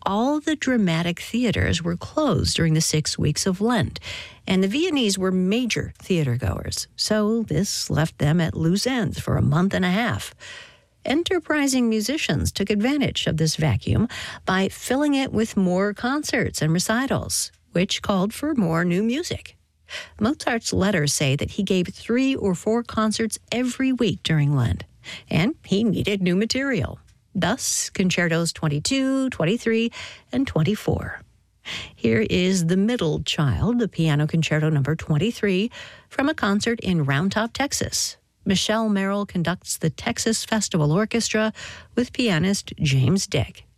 all the dramatic theaters were closed during the 6 weeks of Lent, and the Viennese were major theater goers, so this left them at loose ends for a month and a half. Enterprising musicians took advantage of this vacuum by filling it with more concerts and recitals, which called for more new music. Mozart's letters say that he gave 3 or 4 concerts every week during Lent, and he needed new material. Thus, Concertos 22, 23, and 24. Here is The Middle Child, the Piano Concerto No. 23, from a concert in Round Top, Texas. Michelle Merrill conducts the Texas Festival Orchestra with pianist James Dick.